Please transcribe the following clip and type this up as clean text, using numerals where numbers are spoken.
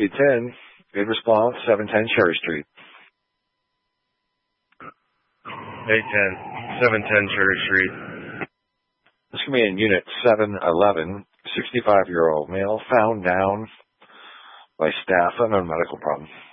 810, in response, 710 Cherry Street. 810, 710 Cherry Street. This can be in Unit 711, 65-year-old male found down by staff, unknown medical problem.